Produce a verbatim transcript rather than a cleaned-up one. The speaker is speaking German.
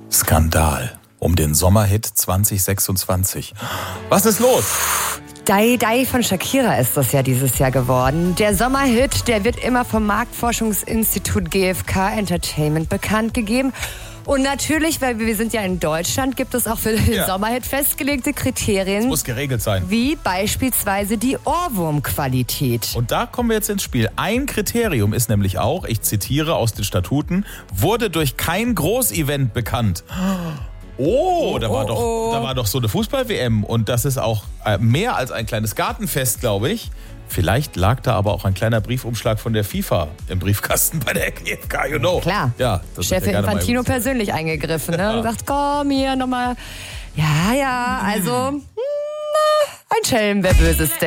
Skandal um den Sommerhit zwanzig sechsundzwanzig. Was ist los? Die Die von Shakira ist das ja dieses Jahr geworden. Der Sommerhit, der wird immer vom Marktforschungsinstitut G F K Entertainment bekannt gegeben. Und natürlich, weil wir sind ja in Deutschland, gibt es auch für den ja. Sommerhit festgelegte Kriterien. Das muss geregelt sein. Wie beispielsweise die Ohrwurmqualität. Und da kommen wir jetzt ins Spiel. Ein Kriterium ist nämlich auch, ich zitiere aus den Statuten, wurde durch kein Großevent bekannt. Oh, da war, oh, doch, oh. da war doch so eine Fußball-W M und das ist auch äh, mehr als ein kleines Gartenfest, glaube ich. Vielleicht lag da aber auch ein kleiner Briefumschlag von der FIFA im Briefkasten bei der G F K, you know. Klar, ja, das Chef ja Infantino persönlich eingegriffen, ne? Ja. Und sagt, komm hier nochmal. Ja, ja, also, hm, ein Schelm, wer Böses denkt.